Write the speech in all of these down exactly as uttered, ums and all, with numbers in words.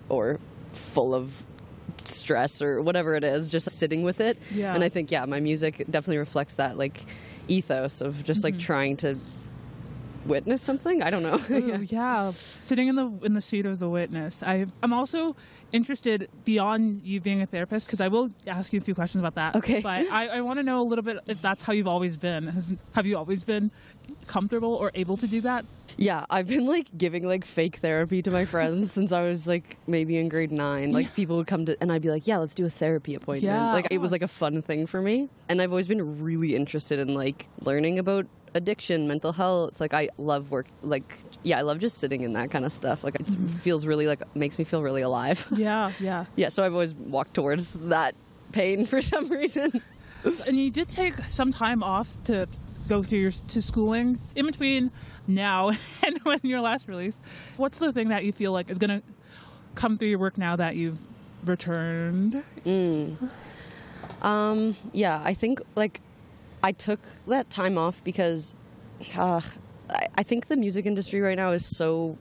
or full of stress or whatever it is, just sitting with it. Yeah. And I think, yeah, my music definitely reflects that, like, ethos of just, like, Mhm. trying to witness something. I don't know. Ooh, Yeah. yeah, sitting in the in the seat of the witness. I I'm also interested beyond you being a therapist, because I will ask you a few questions about that. Okay. But I, I want to know a little bit if that's how you've always been. Has, have you always been comfortable or able to do that? Yeah, I've been, like, giving, like, fake therapy to my friends since I was, like, maybe in grade nine. Like, people would come to, and I'd be like, yeah, let's do a therapy appointment. Yeah. Like, it was, like, a fun thing for me. And I've always been really interested in, like, learning about addiction, mental health. Like, I love work, like, yeah, I love just sitting in that kind of stuff. Like, it Mm-hmm. feels really, like, makes me feel really alive. Yeah, yeah. Yeah, so I've always walked towards that pain for some reason. And you did take some time off to go through your to schooling in between now and when your last release. What's the thing that you feel like is going to come through your work now that you've returned? Um, yeah, I think, like, I took that time off because uh, I, I think the music industry right now is so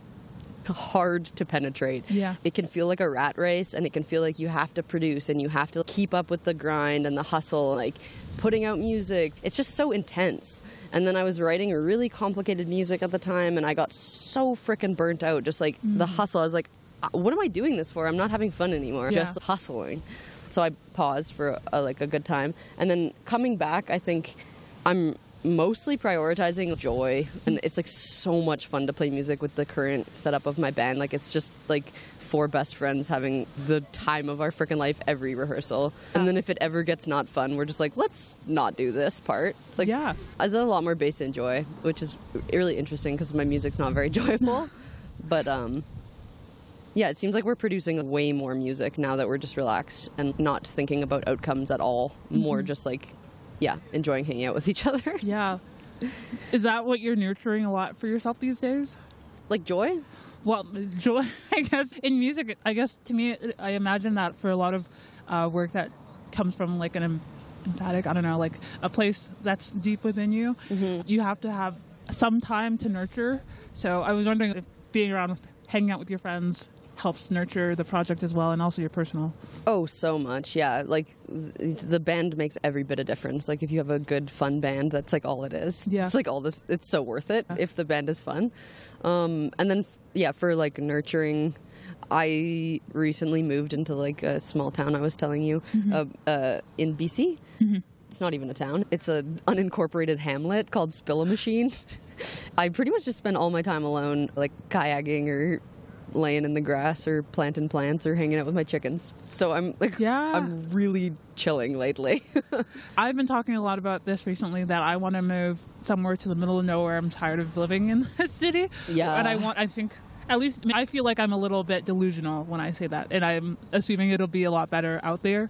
hard to penetrate. Yeah. It can feel like a rat race, and it can feel like you have to produce and you have to keep up with the grind and the hustle, like putting out music. It's just so intense. And then I was writing really complicated music at the time, and I got so freaking burnt out. Just like the hustle. I was like, what am I doing this for? I'm not having fun anymore. Yeah. Just hustling. So I paused for a, like a good time. And then coming back, I think I'm mostly prioritizing joy. And it's like so much fun to play music with the current setup of my band. Like it's just like four best friends having the time of our freaking life every rehearsal. And then if it ever gets not fun, we're just like, let's not do this part. Like, Yeah. there's a lot more based in joy, which is really interesting because my music's not very joyful. But um yeah, it seems like we're producing way more music now that we're just relaxed and not thinking about outcomes at all. More just like, yeah, enjoying hanging out with each other. Yeah. Is that what you're nurturing a lot for yourself these days? Like joy? Well, joy, I guess, in music, I guess, to me, I imagine that for a lot of uh, work that comes from, like, an emphatic, I don't know, like, a place that's deep within you, you have to have some time to nurture. So I was wondering if being around, hanging out with your friends helps nurture the project as well, and also your personal. Oh, so much, yeah. Like, th- the band makes every bit of difference. Like, if you have a good, fun band, that's, like, all it is. Yeah. It's, like, all this, it's so worth it if the band is fun. Um, and then, f- yeah, for, like, nurturing, I recently moved into, like, a small town I was telling you, uh, uh, in B C. It's not even a town. It's an unincorporated hamlet called Spillamachine. I pretty much just spend all my time alone, like, kayaking or laying in the grass or planting plants or hanging out with my chickens. So I'm like, Yeah. I'm really chilling lately. I've been talking a lot about this recently, that I want to move somewhere to the middle of nowhere. I'm tired of living in the city. Yeah. And I want, I think, at least, I mean, I feel like I'm a little bit delusional when I say that. And I'm assuming it'll be a lot better out there.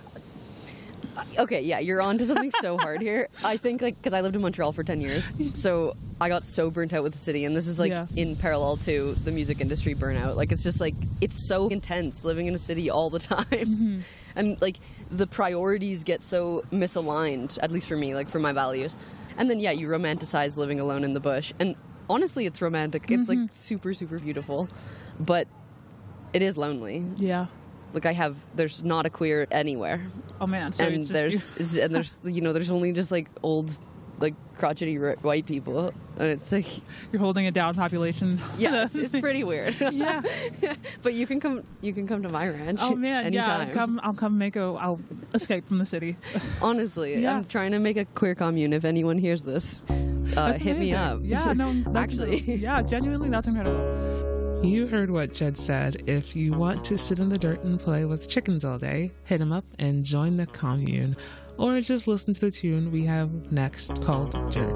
Okay, yeah, you're on to something so hard here. I think, like, because I lived in Montreal for ten years, so I got so burnt out with the city, and this is, like, Yeah. in parallel to the music industry burnout. Like, it's just, like, it's so intense living in a city all the time. And, like, the priorities get so misaligned, at least for me, like, for my values. And then, yeah, you romanticize living alone in the bush. And honestly, it's romantic. It's, like, super, super beautiful. But it is lonely. Yeah. Like, I have, there's not a queer anywhere. Oh, man. So And it's just there's, is- and there's, you know, there's only just, like, old, like, crotchety r- white people. And it's, like, you're holding a down population. yeah, it's, it's pretty weird. Yeah. But you can come, you can come to my ranch. Oh, man. Yeah. anytime. I'll come, I'll come make a, I'll escape from the city. Honestly, Yeah. I'm trying to make a queer commune. If anyone hears this, uh, That's hit me amazing. up. Yeah, no, that's Actually. incredible. Yeah, genuinely, that's incredible. You heard what Jed said. If you want to sit in the dirt and play with chickens all day, hit him up and join the commune. Or just listen to the tune we have next called Jerk.